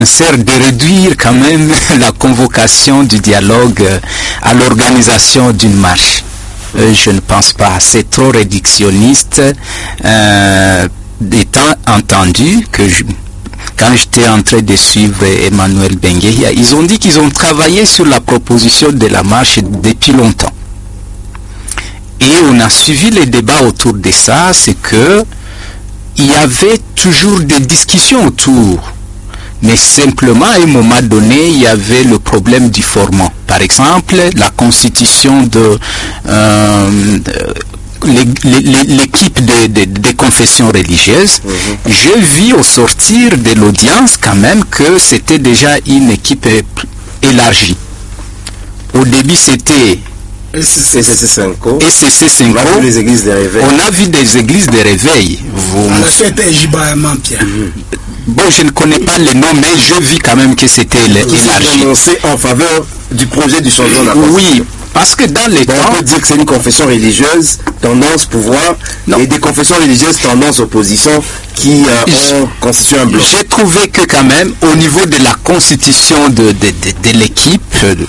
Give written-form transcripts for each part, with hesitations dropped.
sert de réduire quand même la convocation du dialogue à l'organisation d'une marche. Je ne pense pas. C'est trop réductionniste. Étant entendu que quand j'étais en train de suivre Emmanuel Bengueia, ils ont dit qu'ils ont travaillé sur la proposition de la marche depuis longtemps. Et on a suivi les débats autour de ça, c'est que il y avait toujours des discussions autour. Mais simplement, à un moment donné, il y avait le problème du format. Par exemple, la constitution de l'équipe des confessions religieuses. J'ai vu au sortir de l'audience quand même que c'était déjà une équipe élargie. Au début, c'était SCC5O. SCC5O. On a vu les églises de réveil. On a vu des églises de réveil. Bon, je ne connais pas les noms, mais je vis quand même que c'était élargi. Annoncé en faveur du projet du changement de la Constitution. Oui, parce que dans les temps... On peut dire que c'est une confession religieuse, tendance pouvoir, et des confessions religieuses, tendance opposition, qui ont constitué un bloc. J'ai trouvé que quand même, au niveau de la constitution de l'équipe,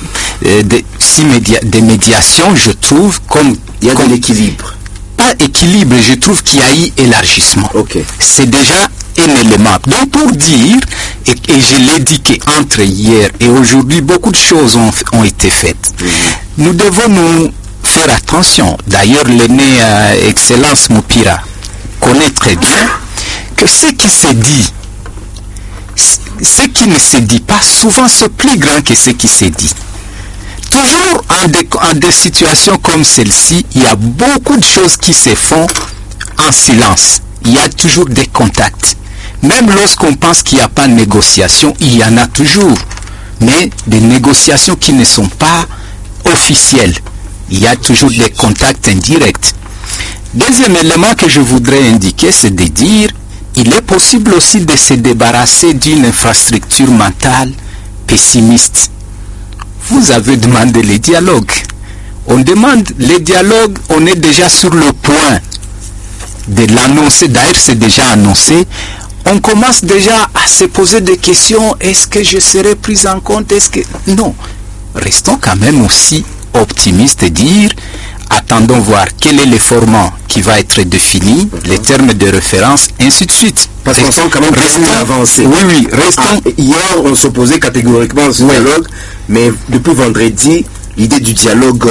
des médiations, je trouve comme... Il y a de l'équilibre. Pas équilibre, je trouve qu'il y a eu élargissement. Okay. C'est déjà un élément. Donc pour dire, et je l'ai dit qu'entre hier et aujourd'hui, beaucoup de choses ont été faites. Nous devons nous faire attention. D'ailleurs, l'aîné Excellence Moupira connaît très bien que ce qui se dit, ce qui ne se dit pas, souvent c'est plus grand que ce qui se dit. Toujours en des situations comme celle-ci, il y a beaucoup de choses qui se font en silence. Il y a toujours des contacts. Même lorsqu'on pense qu'il n'y a pas de négociation, il y en a toujours. Mais des négociations qui ne sont pas officielles. Il y a toujours des contacts indirects. Deuxième élément que je voudrais indiquer, c'est de dire il est possible aussi de se débarrasser d'une infrastructure mentale pessimiste. Vous avez demandé les dialogues. On demande les dialogues, on est déjà sur le point de l'annoncer. D'ailleurs, c'est déjà annoncé. On commence déjà à se poser des questions. Est-ce que je serai pris en compte? Est-ce que... Non. Restons quand même aussi optimistes et dire, attendons voir quel est le format qui va être défini, les termes de référence, ainsi de suite. Parce qu'on sent quand même restons avancés. Oui, restons. Hier, on s'opposait catégoriquement au dialogue, mais depuis vendredi, l'idée du dialogue...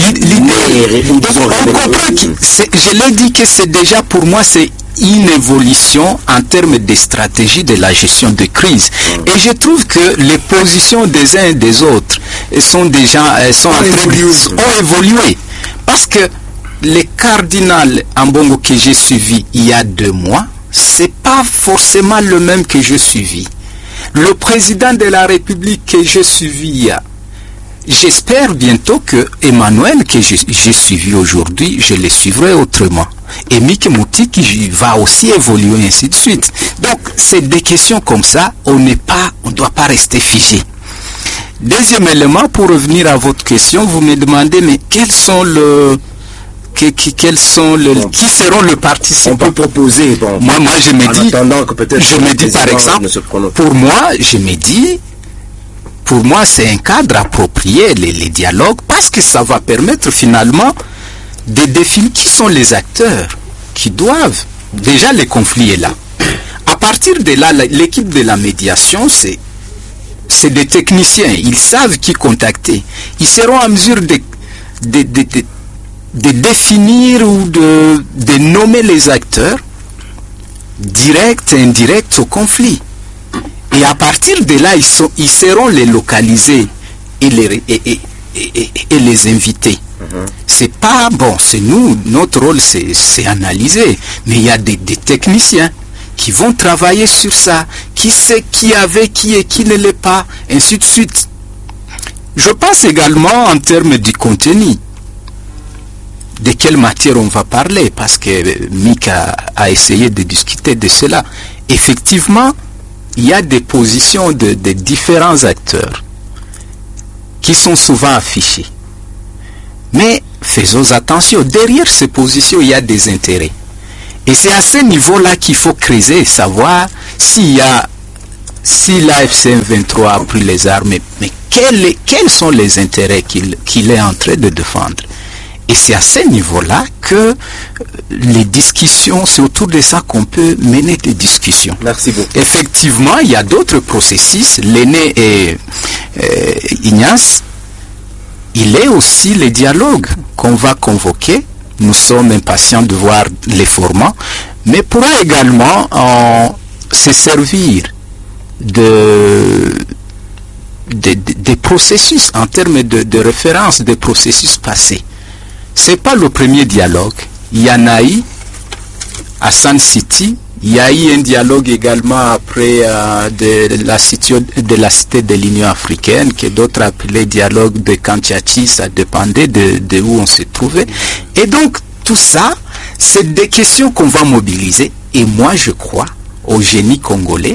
Je l'ai dit que c'est déjà, pour moi, c'est une évolution en termes de stratégie de la gestion de crise. Et je trouve que les positions des uns et des autres sont déjà ont évolué. Parce que les cardinals en Bongo que j'ai suivi il y a 2 mois, c'est pas forcément le même que j'ai suivi. Le président de la République que j'ai suivi j'espère bientôt que Emmanuel que j'ai suivi aujourd'hui, je le suivrai autrement. Et Mick Mouti qui va aussi évoluer, ainsi de suite. Donc, c'est des questions comme ça, on ne doit pas rester figé. Deuxième élément, pour revenir à votre question, vous me demandez, mais qui seront les participants? On peut proposer. Bon, moi, je me dis, par exemple, pour moi, c'est un cadre approprié, les dialogues, parce que ça va permettre finalement de définir qui sont les acteurs qui doivent. Déjà, le conflit est là. À partir de là, l'équipe de la médiation, c'est des techniciens. Ils savent qui contacter. Ils seront en mesure de définir ou de nommer les acteurs directs et indirects au conflit. Et à partir de là, ils seront les localiser et les inviter. C'est pas bon, c'est nous, notre rôle c'est analyser, mais il y a des techniciens qui vont travailler sur ça, qui sait qui avait qui et qui ne l'est pas, ainsi de suite. Je pense également en termes du contenu, de quelle matière on va parler, parce que Mick a essayé de discuter de cela. Effectivement, il y a des positions de différents acteurs qui sont souvent affichées. Mais faisons attention, derrière ces positions, il y a des intérêts. Et c'est à ce niveau-là qu'il faut creuser, savoir s'il y a si l'AFC M23 a pris les armes, mais quels sont les intérêts qu'il est en train de défendre? Et c'est à ce niveau-là que les discussions, c'est autour de ça qu'on peut mener des discussions. Merci beaucoup. Effectivement, il y a d'autres processus. L'aîné est Ignace. Il est aussi le dialogue qu'on va convoquer. Nous sommes impatients de voir les formats, mais pourra également se servir des processus en termes de référence des processus passés. C'est pas le premier dialogue. Il y en a eu à Sun City. Il y a eu un dialogue également après de la cité de l'Union africaine, que d'autres appelaient dialogue de Kantiachi. Ça dépendait de où on se trouvait. Et donc, tout ça, c'est des questions qu'on va mobiliser. Et moi, je crois au génie congolais.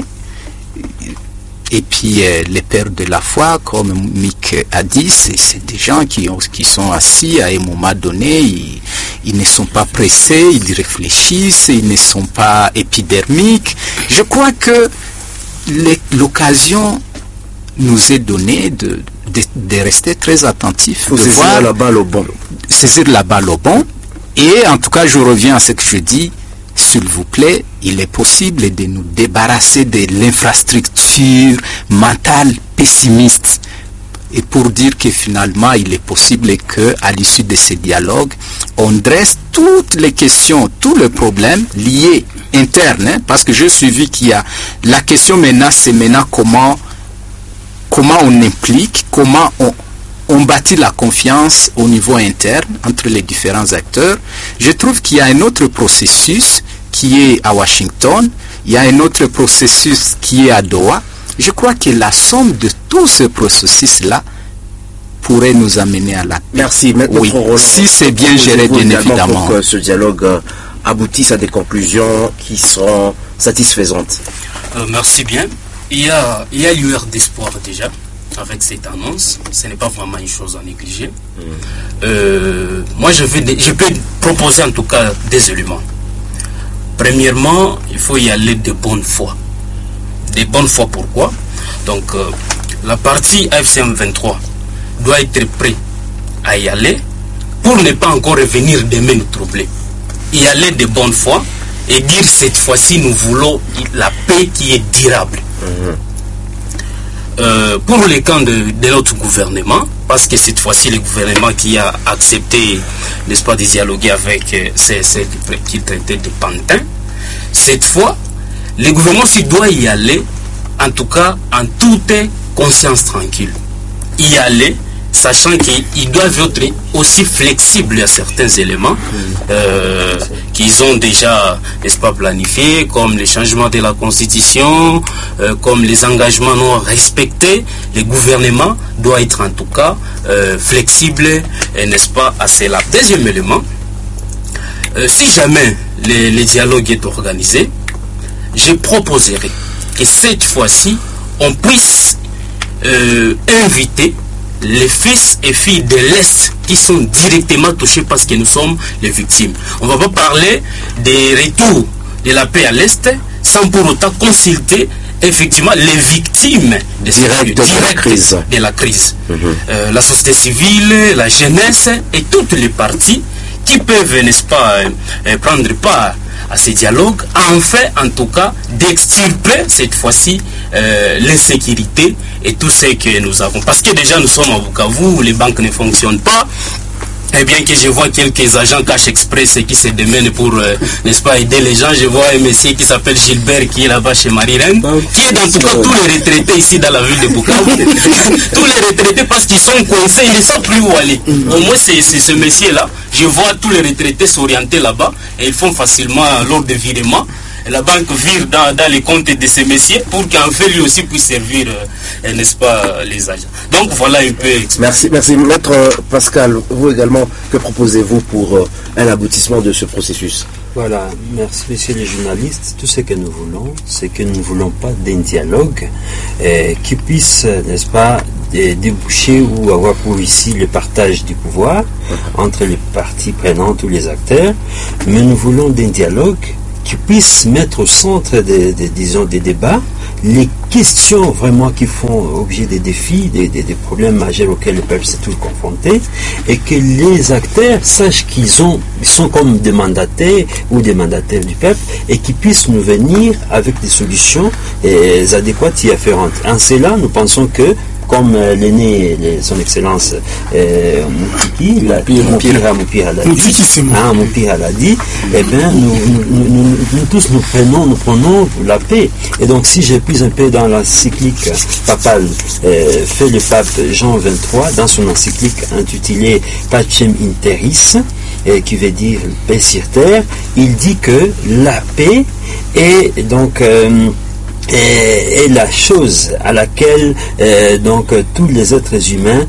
Et puis les pères de la foi, comme Mick a dit, c'est des gens qui sont assis à un moment donné, ils ne sont pas pressés, ils réfléchissent, ils ne sont pas épidermiques. Je crois que l'occasion nous est donnée de rester très attentifs, de voir la balle au bon. Saisir la balle au bon. Et en tout cas, je reviens à ce que je dis. S'il vous plaît, il est possible de nous débarrasser de l'infrastructure mentale pessimiste. Et pour dire que finalement, il est possible qu'à l'issue de ces dialogues, on dresse toutes les questions, tous les problèmes liés internes. Parce que j'ai suivi qu'il y a la question maintenant, c'est maintenant comment on implique, comment on bâtit la confiance au niveau interne entre les différents acteurs. Je trouve qu'il y a un autre processus qui est à Washington, il y a un autre processus qui est à Doha. Je crois que la somme de tout ce processus-là pourrait nous amener à la paix. Merci. Oui. Si c'est bien géré, bien évidemment. Pour que ce dialogue aboutisse à des conclusions qui seront satisfaisantes. Merci bien. Il y a une lueur d'espoir déjà avec cette annonce. Ce n'est pas vraiment une chose à négliger. Moi, je peux proposer en tout cas des éléments. Premièrement, il faut y aller de bonne foi. De bonne foi, pourquoi? Donc, la partie AFC M23 doit être prête à y aller pour ne pas encore revenir demain nous troubler. Y aller de bonne foi et dire cette fois-ci nous voulons la paix qui est durable. Pour le camp de notre gouvernement, parce que cette fois-ci le gouvernement qui a accepté, n'est-ce pas, de dialoguer avec celle qui traitait de Pantin, cette fois, le gouvernement doit y aller, en tout cas en toute conscience tranquille. Y aller, sachant qu'ils doivent être aussi flexibles à certains éléments qu'ils ont déjà, n'est-ce pas, planifiés, comme le changement de la constitution, comme les engagements non respectés. Le gouvernement doit être en tout cas flexible, n'est-ce pas, à cela. Deuxième élément, si jamais le dialogue est organisé, je proposerai que cette fois-ci, on puisse inviter les fils et filles de l'Est qui sont directement touchés parce que nous sommes les victimes. On ne va pas parler des retours de la paix à l'Est sans pour autant consulter effectivement les victimes de la crise. La société civile, la jeunesse et toutes les parties qui peuvent, n'est-ce pas, prendre part à ces dialogues, enfin, en tout cas, d'extirper cette fois-ci l'insécurité et tout ce que nous avons. Parce que déjà, nous sommes à Bukavu où les banques ne fonctionnent pas. Et bien que je vois quelques agents Cash Express qui se démènent pour, n'est-ce pas, aider les gens. Je vois un monsieur qui s'appelle Gilbert qui est là-bas chez Marie-Reine, qui est en tout cas tous les retraités ici dans la ville de Bukavu. Tous les retraités parce qu'ils sont coincés, ils ne savent plus où aller. Au moins, c'est ce monsieur-là. Je vois tous les retraités s'orienter là-bas et ils font facilement lors de virement. La banque vire dans les comptes de ces messieurs pour qu'en fait lui aussi puisse servir, n'est-ce pas, les agents. Donc voilà un peu. Merci. Maître Pascal, vous également, que proposez-vous pour un aboutissement de ce processus? Voilà, merci messieurs les journalistes. Tout ce que nous voulons, c'est que nous ne voulons pas d'un dialogue qui puisse, n'est-ce pas, déboucher ou avoir pour ici le partage du pouvoir entre les parties prenantes ou les acteurs, mais nous voulons d'un dialogue qui puisse mettre au centre des débats les questions vraiment qui font objet des défis, des problèmes majeurs auxquels le peuple s'est toujours confronté, et que les acteurs sachent qu'ils sont comme des mandataires ou des mandataires du peuple, et qu'ils puissent nous venir avec des solutions adéquates y afférentes. En cela, nous pensons que, comme l'aîné, son excellence Moupira l'a dit, eh bien, nous tous nous prenons la paix. Et donc, si j'épuise un peu dans l'encyclique papale fait le pape Jean XXIII, dans son encyclique intitulée Pacem in Terris, qui veut dire paix sur terre, il dit que la paix est donc est la chose à laquelle donc tous les êtres humains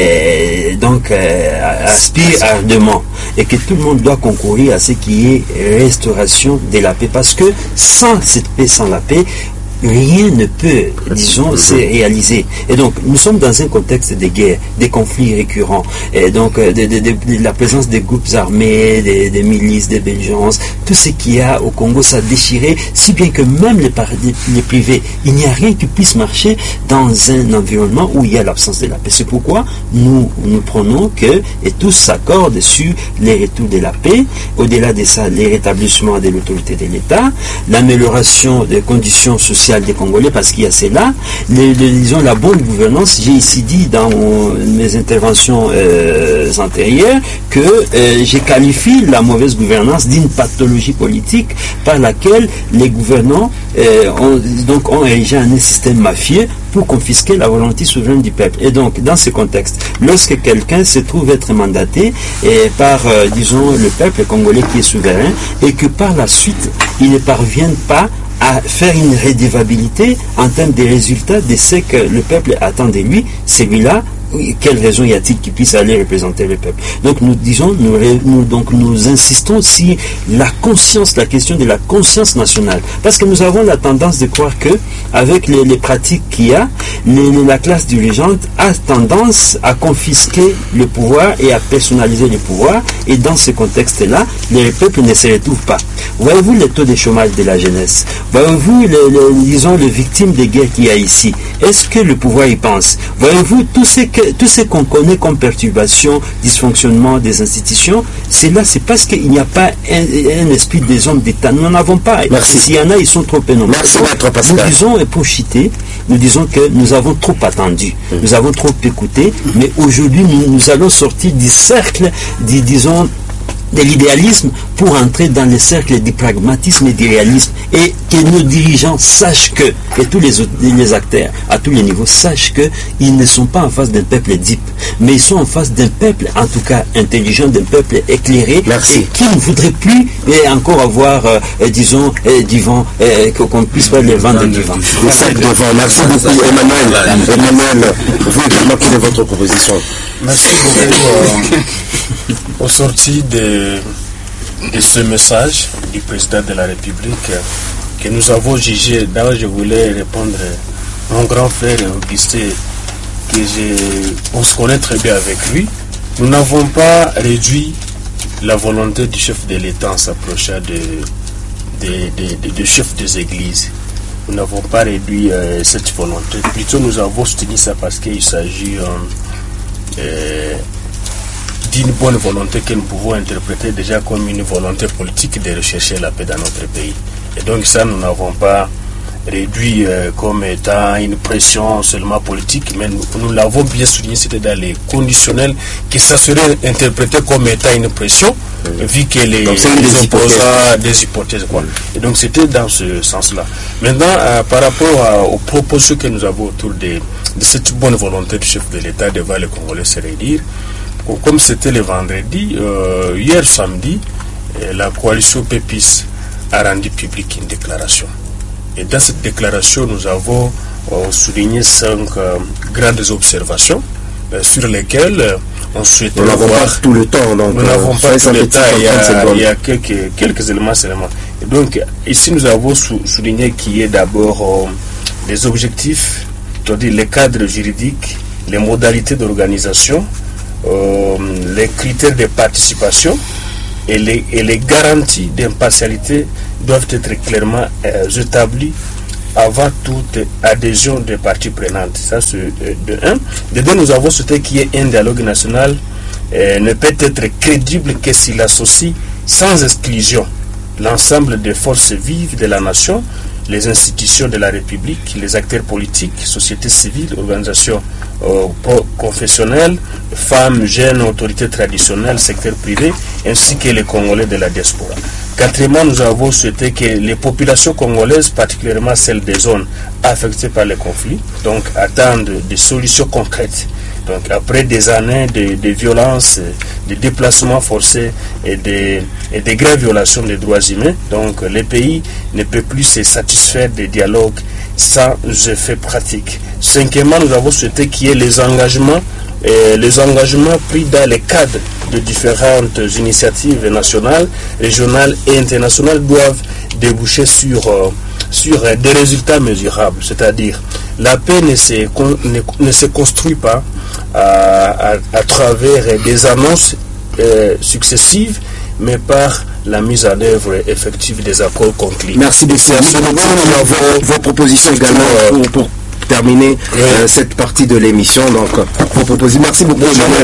aspirent ardemment, et que tout le monde doit concourir à ce qui est restauration de la paix, parce que sans cette paix, sans la paix, rien ne peut, disons, se réaliser. Et donc, nous sommes dans un contexte de guerre, des conflits récurrents, et donc de la présence des groupes armés, des milices, des belligerences, tout ce qu'il y a au Congo, ça a déchiré, si bien que même les privés, il n'y a rien qui puisse marcher dans un environnement où il y a l'absence de la paix. C'est pourquoi nous prenons que, et tous s'accordent sur les retours de la paix, au-delà de ça, les rétablissements de l'autorité de l'État, l'amélioration des conditions sociales des Congolais, parce qu'il y a cela, disons la bonne gouvernance. J'ai ici dit dans mes interventions antérieures que j'ai qualifié la mauvaise gouvernance d'une pathologie politique par laquelle les gouvernants ont érigé un système mafieux pour confisquer la volonté souveraine du peuple. Et donc, dans ce contexte, lorsque quelqu'un se trouve être mandaté par, disons, le peuple congolais qui est souverain, et que par la suite, il ne parvient pas à faire une rédévabilité en termes des résultats de ce que le peuple attend de lui, celui-là, quelle raison y a-t-il qu'il puisse aller représenter le peuple? Donc nous disons, nous insistons sur la conscience, la question de la conscience nationale, parce que nous avons la tendance de croire que, avec les pratiques qu'il y a, la classe dirigeante a tendance à confisquer le pouvoir et à personnaliser le pouvoir, et dans ce contexte-là, le peuple ne se retrouve pas. Voyez-vous le taux de chômage de la jeunesse? Voyez-vous, disons, les victimes des guerres qu'il y a ici? Est-ce que le pouvoir y pense? Voyez-vous, tout ce qu'on connaît comme perturbation, dysfonctionnement des institutions, c'est parce qu'il n'y a pas un esprit des hommes d'État. Nous n'en avons pas. S'il y en a, ils sont trop nombreux. Nous disons, pour chiter, nous disons que nous avons trop attendu, nous avons trop écouté, mais aujourd'hui, nous allons sortir du cercle, disons, de l'idéalisme pour entrer dans les cercles du pragmatisme et du réalisme, et que nos dirigeants sachent que, et tous les acteurs à tous les niveaux sachent que ils ne sont pas en face d'un peuple dupe, mais ils sont en face d'un peuple, en tout cas intelligent, d'un peuple éclairé, et qui ne voudrait plus encore avoir, disons, du vent, qu'on puisse pas les vendre du vent. Merci beaucoup, Emmanuel. Vous également, quelle est votre proposition? Merci beaucoup. Au sorti de ce message du président de la République que nous avons jugé, d'ailleurs je voulais répondre à mon grand frère Augustin, on se connaît très bien avec lui. Nous n'avons pas réduit la volonté du chef de l'État en s'approchant de chef des églises. Nous n'avons pas réduit cette volonté. Plutôt nous avons soutenu ça parce qu'il s'agit d'une bonne volonté que nous pouvons interpréter déjà comme une volonté politique de rechercher la paix dans notre pays. Et donc ça, nous n'avons pas réduit comme étant une pression seulement politique, mais nous l'avons bien souligné, c'était dans les conditionnels, que ça serait interprété comme étant une pression, vu que les opposants des hypothèses. Quoi. Et donc c'était dans ce sens-là. Maintenant, par rapport aux propositions que nous avons autour de cette bonne volonté du chef de l'État devant les Congolais se réunir, comme c'était le vendredi, hier samedi, la coalition PEPIS a rendu publique une déclaration. Et dans cette déclaration, nous avons souligné 5 grandes observations sur lesquelles on souhaitait voir... Nous n'avons pas tout le temps. Donc, nous n'avons pas tout le temps, il y a quelques éléments seulement. Et donc, ici, nous avons souligné qu'il y a d'abord les objectifs, c'est-à-dire les cadres juridiques, les modalités d'organisation, les critères de participation et les garanties d'impartialité doivent être clairement établis avoir toute adhésion des parties prenantes. Ça, c'est de un. De deux, nous avons souhaité qu'il y ait un dialogue national ne peut être crédible que s'il associe sans exclusion l'ensemble des forces vives de la nation, les institutions de la République, les acteurs politiques, société civile, organisations confessionnelles, femmes, jeunes, autorités traditionnelles, secteur privé, ainsi que les Congolais de la diaspora. Quatrièmement, nous avons souhaité que les populations congolaises, particulièrement celles des zones affectées par les conflits, donc attendent des solutions concrètes. Donc après des années de violences, de déplacements forcés et de graves violations des droits humains, donc les pays ne peuvent plus se satisfaire des dialogues sans effet pratique. Cinquièmement, nous avons souhaité qu'il y ait les engagements pris dans le cadre de différentes initiatives nationales, régionales et internationales doivent déboucher sur des résultats mesurables. C'est-à-dire, la paix ne se construit pas à travers des annonces successives, mais par la mise en œuvre effective des accords conclus. Merci beaucoup. Vos propositions également pour terminer cette partie de l'émission. Donc, vos propositions. Merci beaucoup.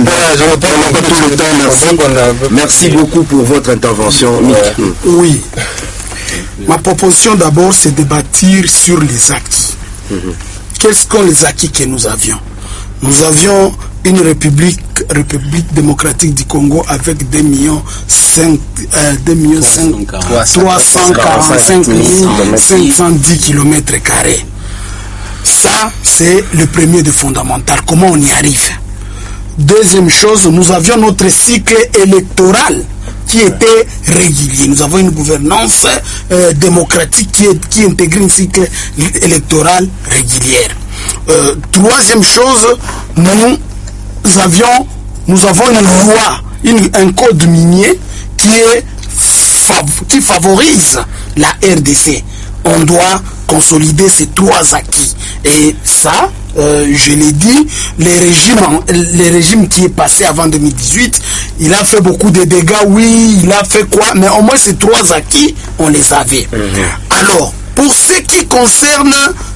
Merci beaucoup pour votre intervention. Oui. Ma proposition d'abord, c'est de bâtir sur les acquis. Quels sont les acquis que nous avions? Nous avions une république démocratique du Congo avec 345 510 km². Ça, c'est le premier de fondamental. Comment on y arrive? Deuxième chose, nous avions notre cycle électoral qui était régulier. Nous avons une gouvernance démocratique qui intègre un cycle électoral régulier. Troisième chose, nous avons une loi, un code minier qui favorise la RDC. On doit consolider ces trois acquis. Et ça, je l'ai dit, le régime qui est passé avant 2018, il a fait beaucoup de dégâts, oui, il a fait quoi, mais au moins ces trois acquis, on les avait. Alors, pour ce qui concerne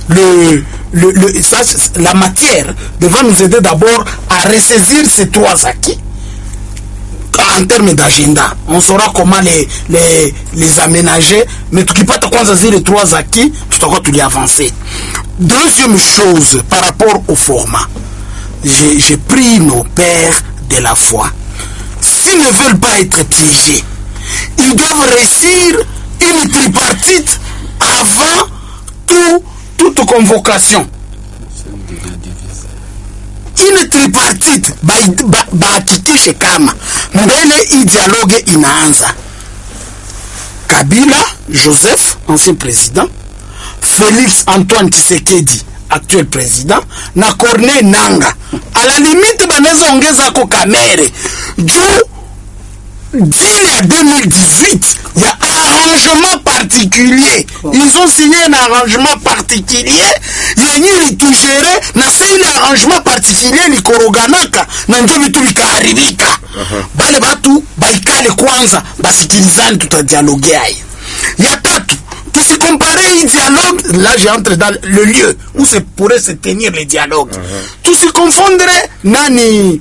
la matière, devant nous aider d'abord à ressaisir ces trois acquis. En termes d'agenda, on saura comment les aménager, mais tu peux pas te les trois acquis, tu dois tout y avancer. Deuxième chose, par rapport au format, j'ai pris nos pères de la foi. S'ils ne veulent pas être piégés, ils doivent réussir une tripartite avant toute convocation. Une tripartite bahakikishe kama mbele hii dialogue inaanza. Kabila Joseph, ancien président, Félix Antoine Tshisekedi, actuel président, na Corneille Nangaa. À la limite banaweza ongeza ko Kamere juu dile ya 2018 il y a un arrangement particulier. Ils ont signé un arrangement particulier. Yenye tout géré na c'est un arrangement particulier ni koroganaka na ndio vitu vikaharibika. Bale batu baikale kwanza basikilizane tutadialoguer hai. Ya tatu, tout se comparer un dialogue, là j'entre dans le lieu où se pourrait se tenir le dialogue. Tout se confondrait nani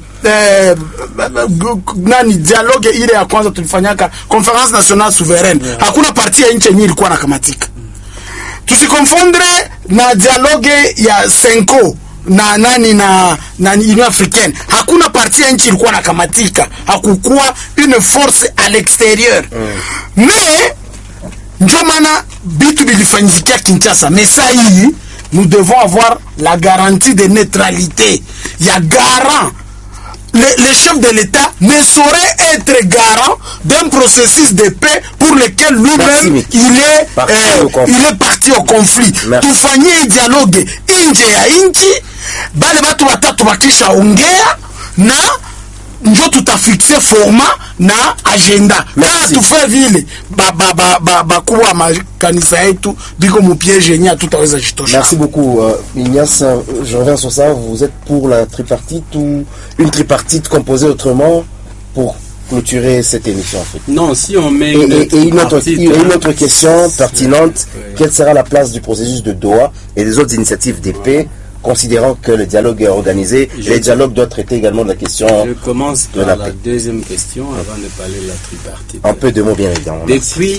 dialogue ile ya kwanza tulifanyaka conférence nationale souveraine. Hakuna parti ya nchi yenyewe ilikuwa nakamatika. Tusikonfondre na dialogue ya Senko na Union Africaine. Hakuna parti ya nchi ilikuwa nakamatika. Hakukuwa une force à l'extérieur. Mais ndio maana bitu bilifanyikia Kinshasa. Mais ça nous devons avoir la garantie de neutralité. Il y a garant. Le chef de l'État ne saurait être garant d'un processus de paix pour lequel lui-même il est parti au conflit. Tufanyie dialogue nje ya nchi, bale batu watatu bakisha ongea na njo tutafixe format na agenda. Kama tufe vile bakuwa makanisa yetu biko mupiège yenye tutaweza jitosha. Merci beaucoup Ignace, je reviens sur ça. Vous êtes pour la tripartite ou une tripartite composée autrement pour clôturer cette émission en fait. Non, si on met Et une autre question pertinente, quelle sera la place du processus de Doha et des autres initiatives de paix, considérant que le dialogue est organisé, les dialogues doivent traiter également de la question Je commence par la deuxième question avant de parler de la tripartite. Un peu de mots bien évidemment. Depuis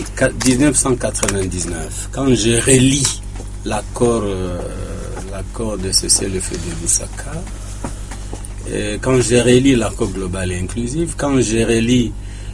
1999, quand je relis l'accord de cessez-le-feu de Lusaka, quand je relis l'accord global et inclusif, quand je relis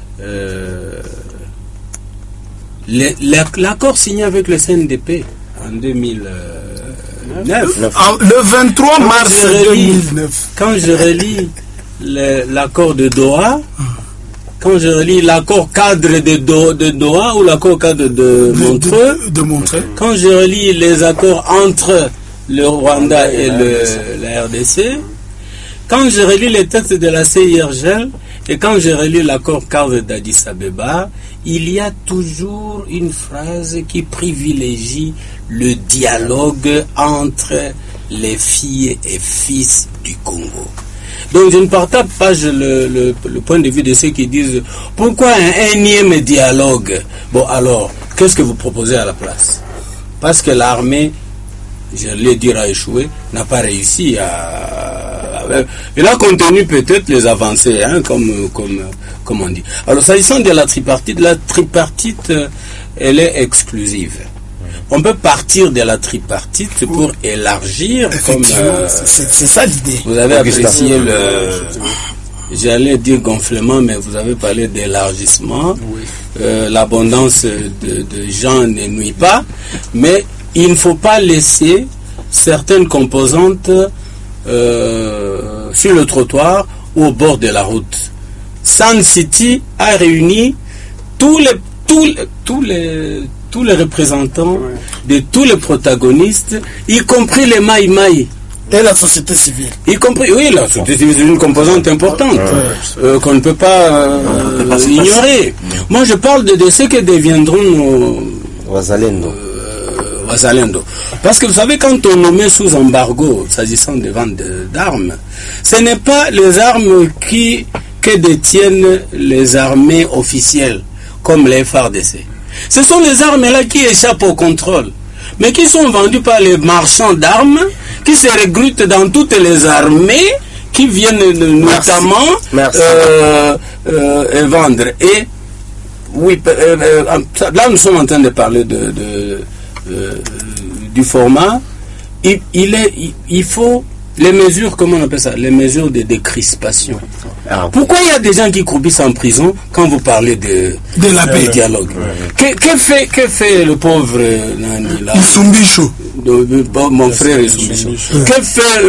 l'accord signé avec le CNDP en 2009, le 23 mars 2009, quand je relis l'accord de Doha, quand je relis l'accord cadre de Doha ou l'accord cadre de Montreux, quand je relis les accords entre le Rwanda et la RDC, quand je relis les textes de la CIRGL et quand je relis l'accord cadre d'Addis Abeba, il y a toujours une phrase qui privilégie le dialogue entre les filles et fils du Congo. Donc je ne partage pas le point de vue de ceux qui disent pourquoi un énième dialogue. Bon alors, qu'est-ce que vous proposez à la place? Parce que l'armée, je l'ai dit, a échoué, n'a pas réussi il a contenu peut-être les avancées, hein, comme on dit. Alors s'agissant de la tripartite, elle est exclusive. On peut partir de la tripartite pour élargir, comme c'est ça l'idée. Vous avez apprécié j'allais dire gonflement, mais vous avez parlé d'élargissement. Oui. L'abondance de gens ne nuit pas, mais il ne faut pas laisser certaines composantes sur le trottoir ou au bord de la route. Sun City a réuni tous les représentants de tous les protagonistes, y compris les Maï-Maï. Et la société civile. Y compris, oui, la société civile c'est une composante importante qu'on ne peut pas ignorer. Moi, je parle de ce que deviendront nos Wazalendo. Parce que vous savez, quand on nous met sous embargo, s'agissant des ventes d'armes, ce n'est pas les armes que détiennent les armées officielles, comme les FARDC. Ce sont les armes-là qui échappent au contrôle, mais qui sont vendues par les marchands d'armes, qui se recrutent dans toutes les armées, qui viennent notamment vendre. Et oui, là nous sommes en train de parler du format. Il faut les mesures, comment on appelle ça, les mesures de décrispation. Pourquoi il y a des gens qui croupissent en prison quand vous parlez de la paix et dialogue? Que fait le pauvre Nani là? Isumbicho. Mon frère Isumbicho. Que fait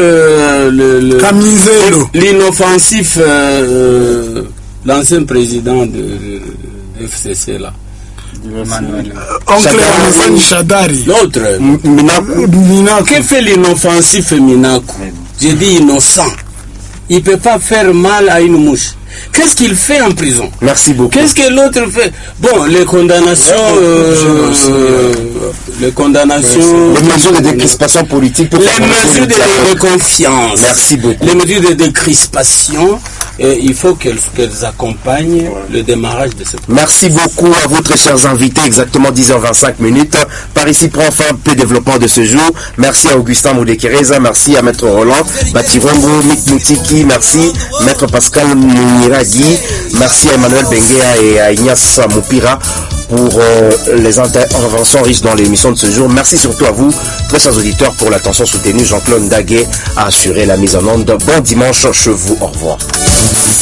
l'inoffensif, l'ancien président de FCC là? Oncle Shadari. L'autre, Minaku. Que fait l'inoffensif Minaku? J'ai dit innocent. Il ne peut pas faire mal à une mouche. Qu'est-ce qu'il fait en prison? Merci beaucoup. Qu'est-ce que l'autre fait? Bon, les condamnations, les mesures de décrispation politique, les mesures de confiance. Merci beaucoup. Les mesures de décrispation, il faut qu'elles accompagnent le démarrage de ce projet. Merci beaucoup à vous, très chers invités. Exactement 10h25. Par ici prend fin le développement de ce jour. Merci à Augustin Moudekereza, merci à Maître Roland Batirombo, Mick Moutiki, merci Maître Pascal Mouniragui, merci à Emmanuel Benguea et à Ignace Moupira pour les interventions riches dans l'émission de ce jour. Merci surtout à vous, très chers auditeurs, pour l'attention soutenue. Jean-Claude Daguet a assuré la mise en onde. Bon dimanche chez vous. Au revoir.